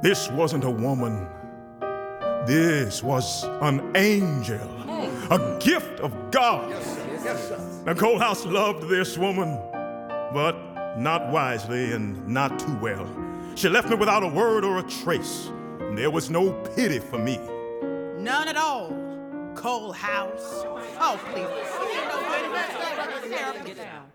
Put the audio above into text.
This wasn't a woman. This was an angel, a gift of God. Now, Coalhouse loved this woman, but not wisely and not too well. She left me without a word or a trace. There was no pity for me. None at all, Coalhouse. Oh, please. Get down.